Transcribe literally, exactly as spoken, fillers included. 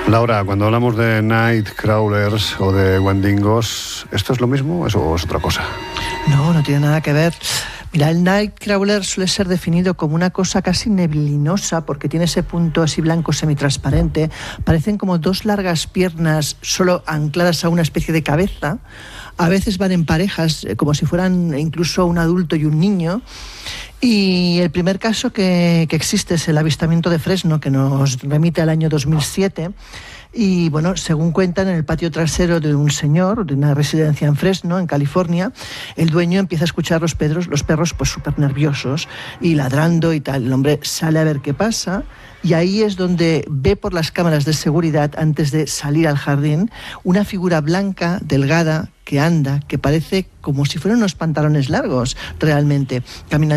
Laura, cuando hablamos de Nightcrawlers o de Wendigos, ¿esto es lo mismo o es otra cosa? No, no tiene nada que ver. Mira, el Nightcrawler suele ser definido como una cosa casi neblinosa porque tiene ese punto así blanco semitransparente. Parecen como dos largas piernas solo ancladas a una especie de cabeza. A veces van en parejas, como si fueran incluso un adulto y un niño. Y el primer caso que, que existe es el avistamiento de Fresno, que nos remite al año dos mil siete. Y bueno, según cuentan, en el patio trasero de un señor, de una residencia en Fresno, en California, el dueño empieza a escuchar los perros, los perros pues súper nerviosos y ladrando y tal. El hombre sale a ver qué pasa y ahí es donde ve por las cámaras de seguridad, antes de salir al jardín, una figura blanca, delgada, que anda, que parece como si fueran unos pantalones largos, realmente, caminando